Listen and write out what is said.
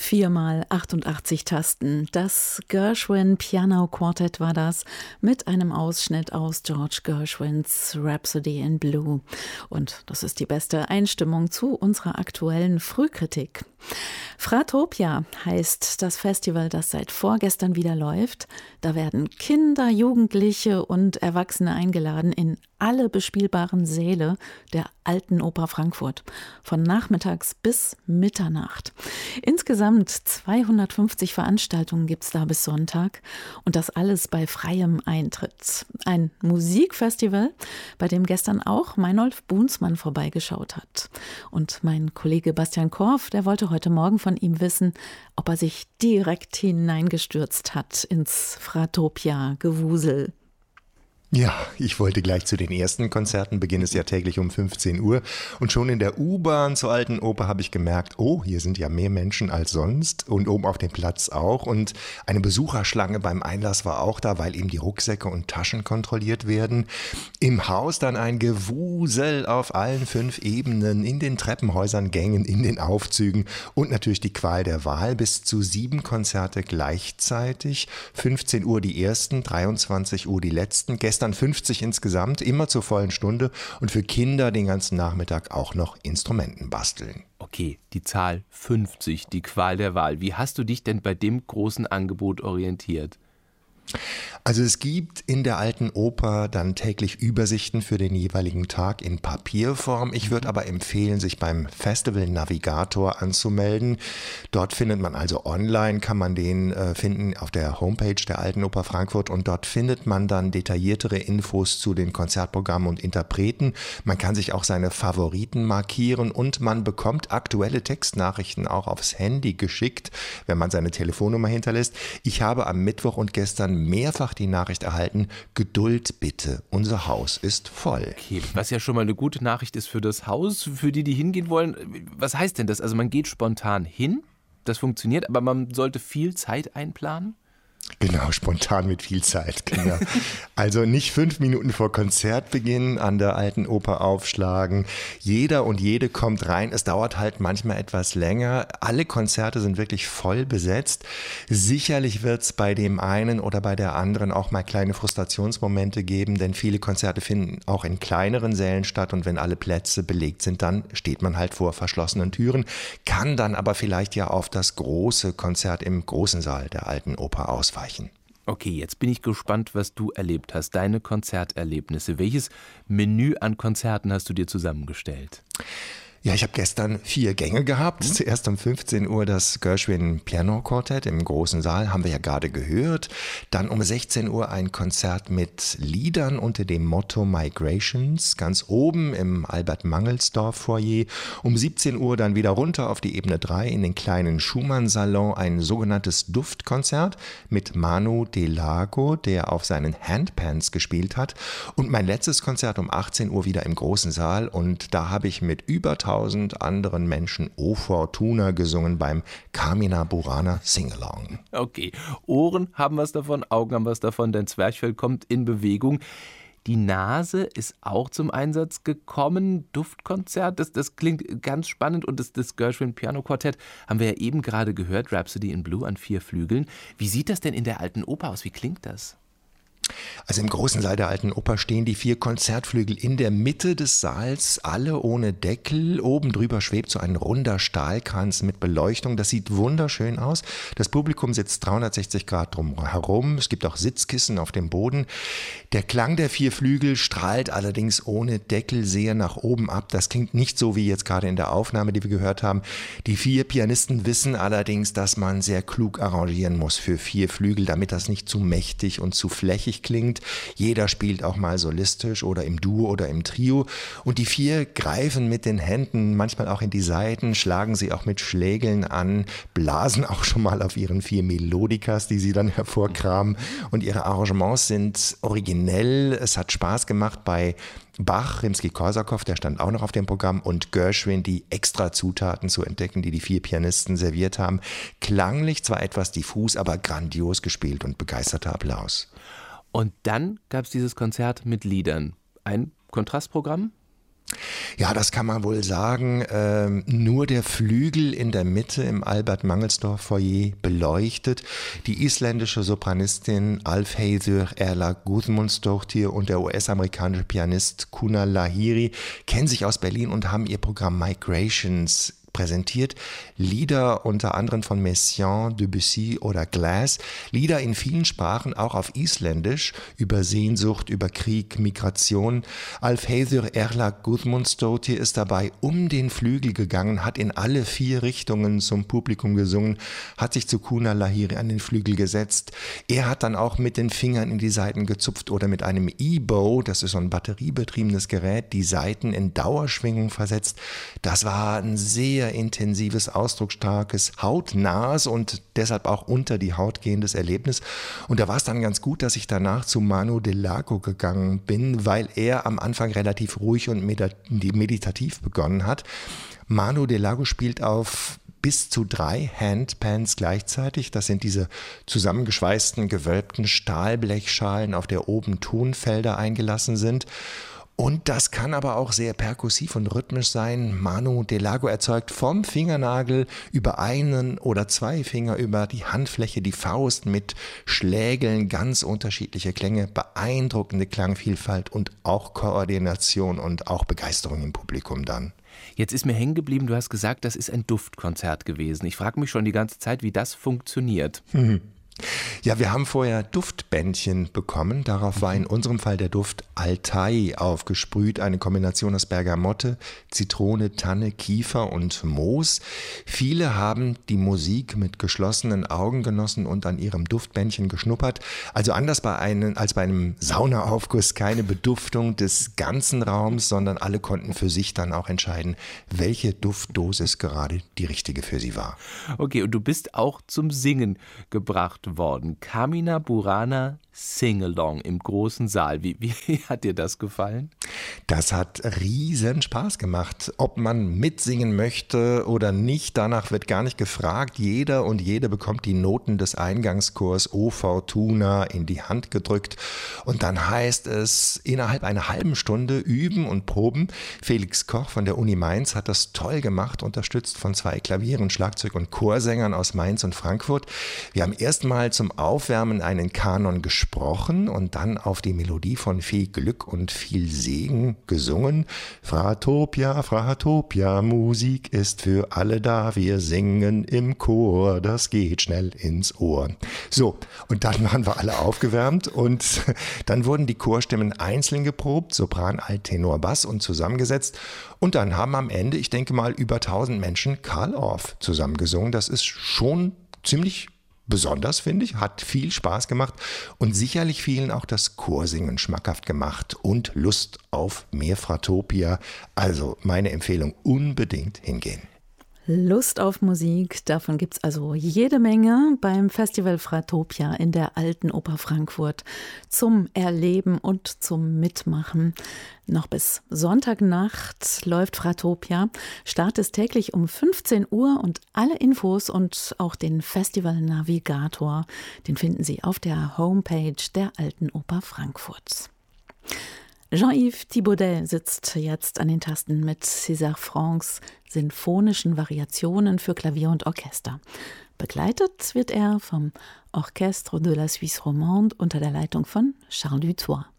Viermal 88 Tasten. Das Gershwin Piano Quartet war das, mit einem Ausschnitt aus George Gershwins Rhapsody in Blue. Und das ist die beste Einstimmung zu unserer aktuellen Frühkritik. Fratopia heißt das Festival, das seit vorgestern wieder läuft. Da werden Kinder, Jugendliche und Erwachsene eingeladen in alle bespielbaren Säle der Alten Oper Frankfurt, von nachmittags bis Mitternacht. Insgesamt 250 Veranstaltungen gibt es da bis Sonntag und das alles bei freiem Eintritt. Ein Musikfestival, bei dem gestern auch Meinolf Bunsmann vorbeigeschaut hat. Und mein Kollege Bastian Korf, der wollte heute Morgen von ihm wissen, ob er sich direkt hineingestürzt hat ins Fratopia-Gewusel. Ja, ich wollte gleich zu den ersten Konzerten. Beginn ist ja täglich um 15 Uhr. Und schon in der U-Bahn zur Alten Oper habe ich gemerkt, oh, hier sind ja mehr Menschen als sonst. Und oben auf dem Platz auch. Und eine Besucherschlange beim Einlass war auch da, weil eben die Rucksäcke und Taschen kontrolliert werden. Im Haus dann ein Gewusel auf allen 5 Ebenen, in den Treppenhäusern, Gängen, in den Aufzügen. Und natürlich die Qual der Wahl. Bis zu 7 Konzerte gleichzeitig. 15 Uhr die ersten, 23 Uhr die letzten. Gestern 50 insgesamt, immer zur vollen Stunde und für Kinder den ganzen Nachmittag auch noch Instrumenten basteln. Okay, die Zahl 50, die Qual der Wahl. Wie hast du dich denn bei dem großen Angebot orientiert? Also es gibt in der Alten Oper dann täglich Übersichten für den jeweiligen Tag in Papierform. Ich würde aber empfehlen, sich beim Festival Navigator anzumelden. Dort findet man also online, kann man den finden auf der Homepage der Alten Oper Frankfurt und dort findet man dann detailliertere Infos zu den Konzertprogrammen und Interpreten. Man kann sich auch seine Favoriten markieren und man bekommt aktuelle Textnachrichten auch aufs Handy geschickt, wenn man seine Telefonnummer hinterlässt. Ich habe am Mittwoch und gestern mehrfach die Nachricht erhalten, Geduld bitte, unser Haus ist voll. Okay, was ja schon mal eine gute Nachricht ist für das Haus, für die hingehen wollen. Was heißt denn das? Also man geht spontan hin, das funktioniert, aber man sollte viel Zeit einplanen? Genau, spontan mit viel Zeit, genau. Also nicht 5 Minuten vor Konzertbeginn an der Alten Oper aufschlagen. Jeder und jede kommt rein. Es dauert halt manchmal etwas länger. Alle Konzerte sind wirklich voll besetzt. Sicherlich wird es bei dem einen oder bei der anderen auch mal kleine Frustrationsmomente geben, denn viele Konzerte finden auch in kleineren Sälen statt und wenn alle Plätze belegt sind, dann steht man halt vor verschlossenen Türen, kann dann aber vielleicht ja auf das große Konzert im großen Saal der Alten Oper ausweichen. Okay, jetzt bin ich gespannt, was du erlebt hast, deine Konzerterlebnisse. Welches Menü an Konzerten hast du dir zusammengestellt? Ja, ich habe gestern 4 Gänge gehabt. Zuerst um 15 Uhr das Gershwin Piano Quartet im großen Saal, haben wir ja gerade gehört. Dann um 16 Uhr ein Konzert mit Liedern unter dem Motto Migrations, ganz oben im Albert-Mangelsdorff-Foyer. Um 17 Uhr dann wieder runter auf die Ebene 3 in den kleinen Schumann-Salon, ein sogenanntes Duftkonzert mit Manu Delago, der auf seinen Handpans gespielt hat. Und mein letztes Konzert um 18 Uhr wieder im großen Saal und da habe ich mit über 1000 anderen Menschen O Fortuna gesungen beim Carmina Burana Singalong. Okay, Ohren haben was davon, Augen haben was davon, dein Zwerchfell kommt in Bewegung. Die Nase ist auch zum Einsatz gekommen. Duftkonzert, das klingt ganz spannend und das Gershwin Piano Quartett haben wir ja eben gerade gehört, Rhapsody in Blue an 4 Flügeln. Wie sieht das denn in der Alten Oper aus? Wie klingt das? Also im großen Saal der Alten Oper stehen die 4 Konzertflügel in der Mitte des Saals, alle ohne Deckel. Oben drüber schwebt so ein runder Stahlkranz mit Beleuchtung. Das sieht wunderschön aus. Das Publikum sitzt 360 Grad drumherum. Es gibt auch Sitzkissen auf dem Boden. Der Klang der 4 Flügel strahlt allerdings ohne Deckel sehr nach oben ab. Das klingt nicht so wie jetzt gerade in der Aufnahme, die wir gehört haben. Die 4 Pianisten wissen allerdings, dass man sehr klug arrangieren muss für 4 Flügel, damit das nicht zu mächtig und zu flächig klingt. Jeder spielt auch mal solistisch oder im Duo oder im Trio. Und die 4 greifen mit den Händen manchmal auch in die Saiten, schlagen sie auch mit Schlägeln an, blasen auch schon mal auf ihren 4 Melodikas, die sie dann hervorkramen. Und ihre Arrangements sind originell. Es hat Spaß gemacht bei Bach, Rimsky-Korsakow, der stand auch noch auf dem Programm, und Gershwin, die extra Zutaten zu entdecken, die 4 Pianisten serviert haben. Klanglich zwar etwas diffus, aber grandios gespielt und begeisterter Applaus. Und dann gab es dieses Konzert mit Liedern. Ein Kontrastprogramm? Ja, das kann man wohl sagen. Nur der Flügel in der Mitte im Albert-Mangelsdorff-Foyer beleuchtet. Die isländische Sopranistin Álfheiður Erla Guðmundsdóttir und der US-amerikanische Pianist Kunal Lahiri kennen sich aus Berlin und haben ihr Programm Migrations präsentiert. Lieder unter anderem von Messiaen, Debussy oder Glass. Lieder in vielen Sprachen, auch auf Isländisch, über Sehnsucht, über Krieg, Migration. Álfheiður Erla Guðmundsdóttir ist dabei um den Flügel gegangen, hat in alle 4 Richtungen zum Publikum gesungen, hat sich zu Kunal Lahiri an den Flügel gesetzt. Er hat dann auch mit den Fingern in die Saiten gezupft oder mit einem E-Bow, das ist so ein batteriebetriebenes Gerät, die Saiten in Dauerschwingung versetzt. Das war ein sehr intensives, ausdrucksstarkes, hautnahes und deshalb auch unter die Haut gehendes Erlebnis. Und da war es dann ganz gut, dass ich danach zu Manu Delago gegangen bin, weil er am Anfang relativ ruhig und meditativ begonnen hat. Manu Delago spielt auf bis zu 3 Handpans gleichzeitig. Das sind diese zusammengeschweißten, gewölbten Stahlblechschalen, auf der oben Tonfelder eingelassen sind. Und das kann aber auch sehr perkussiv und rhythmisch sein. Manu Delago erzeugt vom Fingernagel über einen oder 2 Finger über die Handfläche, die Faust mit Schlägeln, ganz unterschiedliche Klänge, beeindruckende Klangvielfalt und auch Koordination und auch Begeisterung im Publikum dann. Jetzt ist mir hängen geblieben, du hast gesagt, das ist ein Duftkonzert gewesen. Ich frage mich schon die ganze Zeit, wie das funktioniert. Ja, wir haben vorher Duftbändchen bekommen. Darauf war in unserem Fall der Duft Altai aufgesprüht, eine Kombination aus Bergamotte, Zitrone, Tanne, Kiefer und Moos. Viele haben die Musik mit geschlossenen Augen genossen und an ihrem Duftbändchen geschnuppert. Also anders als bei einem Saunaaufguss, keine Beduftung des ganzen Raums, sondern alle konnten für sich dann auch entscheiden, welche Duftdosis gerade die richtige für sie war. Okay, und du bist auch zum Singen gebracht worden. Carmina Burana Sing-Along im großen Saal. Wie hat dir das gefallen? Das hat riesen Spaß gemacht. Ob man mitsingen möchte oder nicht, danach wird gar nicht gefragt. Jeder und jede bekommt die Noten des Eingangschors O Fortuna in die Hand gedrückt. Und dann heißt es, innerhalb einer halben Stunde üben und proben. Felix Koch von der Uni Mainz hat das toll gemacht, unterstützt von 2 Klavieren, Schlagzeug und Chorsängern aus Mainz und Frankfurt. Wir haben erstmal zum Aufwärmen einen Kanon gesprochen und dann auf die Melodie von Viel Glück und viel Segen gesungen. Fratopia, Fratopia, Musik ist für alle da, wir singen im Chor, das geht schnell ins Ohr. So, und dann waren wir alle aufgewärmt und dann wurden die Chorstimmen einzeln geprobt, Sopran, Alt, Tenor, Bass und zusammengesetzt. Und dann haben am Ende, ich denke mal, über 1000 Menschen Carl Orff zusammengesungen. Das ist schon ziemlich besonders, finde ich, hat viel Spaß gemacht und sicherlich vielen auch das Chorsingen schmackhaft gemacht und Lust auf mehr Fratopia. Also meine Empfehlung, unbedingt hingehen. Lust auf Musik, davon gibt's also jede Menge beim Festival Fratopia in der Alten Oper Frankfurt zum Erleben und zum Mitmachen. Noch bis Sonntagnacht läuft Fratopia. Start ist täglich um 15 Uhr und alle Infos und auch den Festival-Navigator, den finden Sie auf der Homepage der Alten Oper Frankfurt. Jean-Yves Thibaudet sitzt jetzt an den Tasten mit César Francs sinfonischen Variationen für Klavier und Orchester. Begleitet wird er vom Orchestre de la Suisse Romande unter der Leitung von Charles Dutoit.